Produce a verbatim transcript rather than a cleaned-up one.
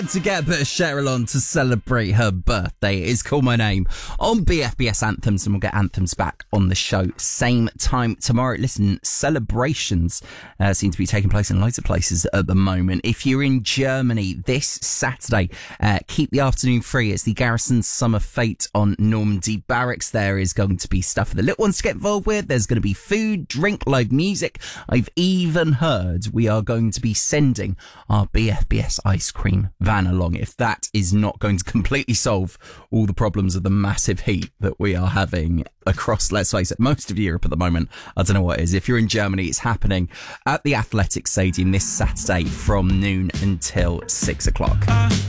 had to get a bit of Cheryl on to celebrate her birthday. It is Call My Name on B F B S Anthems, and we'll get Anthems back on the show same time tomorrow. Listen, celebrations uh, seem to be taking place in loads of places at the moment. If you're in Germany this Saturday, uh, keep the afternoon free. It's the Garrison Summer Fete on Normandy Barracks. There is going to be stuff for the little ones to get involved with. There's going to be food, drink, live music. I've even heard we are going to be sending our B F B S ice cream van along, if that is not going to completely solve all the problems of the massive heat that we are having across, let's face it, most of Europe at the moment. I don't know what it is. If you're in Germany, it's happening at the Athletic Stadium this Saturday from noon until six o'clock.